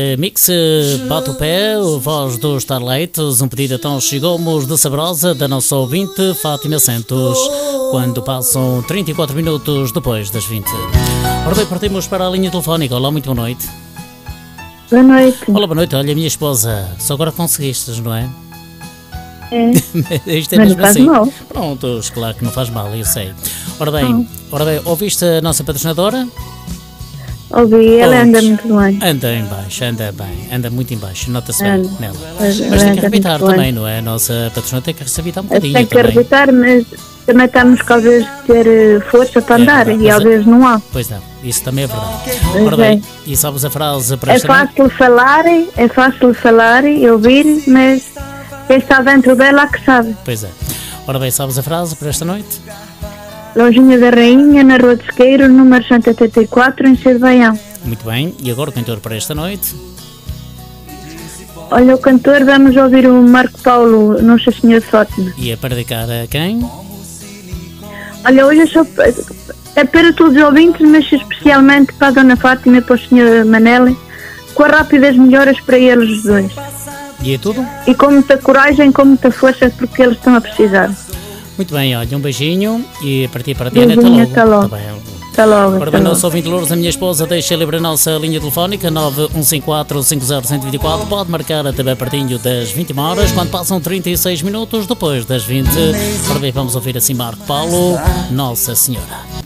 Mix bate o pé, voz dos Starlights, um pedido então chegou-nos de Sabrosa da nossa ouvinte Fátima Santos, quando passam 34 minutos depois das 20. Ora bem, partimos para a linha telefónica. Olá, muito boa noite. Boa noite. Olá, boa noite. Olha, minha esposa, só agora conseguistes, não é? É. Isto é Mas mesmo faz assim. mal. Prontos, claro que não faz mal, eu sei. Ora bem, ouviste a nossa patrocinadora? Ouvi, ela Prontos. anda muito bem. Anda em baixo, anda bem, anda muito em baixo, nota-se bem Anda. nela. Mas Mas tem que anda arrebitar muito também, bem. não é? A nossa patrocinadora tem que arrebitar um bocadinho Tem que também. arrebitar, mas também estamos com às vezes de ter força para É andar verdade, e às mas vezes não há. Pois não, isso também é verdade. Pois Ora bem, é. e sabes a frase para É esta noite? fácil falar e ouvir, mas quem está dentro dela que sabe. Pois é. Ora bem, sabes a frase para esta noite? Lojinha da Rainha, na Rua de Esqueiro, número 184, em Cedo Baião. Muito bem, e agora o cantor para esta noite? Olha, o cantor, vamos ouvir o Marco Paulo, Nossa Senhora de Fátima. E é para dedicar a quem? Olha, hoje é para todos os ouvintes, mas especialmente para a Dona Fátima e para o Sr. Manelli, com as rápidas melhoras para eles os dois. E é tudo? E com muita coragem, com muita força, porque eles estão a precisar. Muito bem, olha, um beijinho e a partir para a Diana, Beijinho, até até logo. logo. Tá bem. Até logo. Ora até bem, logo. nosso ouvinte Lourdes, a minha esposa, deixa livre a nossa linha telefónica 915450124. Pode marcar até pertinho das 20 horas, quando passam 36 minutos depois das 20. Ora bem, vamos ouvir assim Marco Paulo, Nossa Senhora.